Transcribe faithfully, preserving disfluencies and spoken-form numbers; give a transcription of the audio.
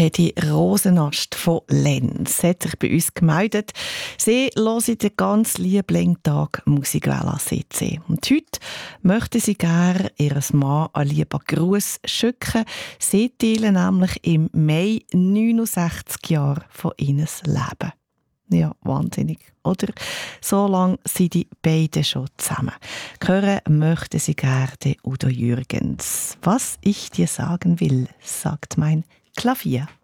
Hedi Rosenast von Lenz hat sich bei uns gemeldet. Sie hören den ganz lieben Tag Musikwelle C C. Und heute möchte sie gerne ihren Mann einen lieben Gruß schicken. Sie teilen nämlich im Mai neunundsechzig Jahre von ihnen Leben. Ja, wahnsinnig, oder? So lange sind die beiden schon zusammen. Hören möchte sie gerne Udo Jürgens. Was ich dir sagen will, sagt mein Klavier.